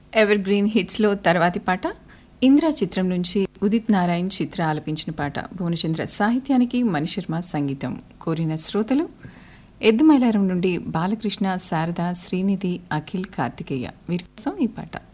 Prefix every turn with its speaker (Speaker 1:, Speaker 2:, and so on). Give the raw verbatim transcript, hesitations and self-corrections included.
Speaker 1: Ever green హిట్స్లో తర్వాతి పాట ఇంద్ర చిత్రం నుంచి ఉదిత్ నారాయణ్ చిత్ర ఆలపించిన పాట. భువనచంద్ర సాహిత్యానికి మణిశర్మ సంగీతం. కోరిన శ్రోతలు ఎద్దుమైలారం నుండి బాలకృష్ణ, శారద, శ్రీనిధి, అఖిల్, కార్తికేయ. వీరి కోసం ఈ పాట.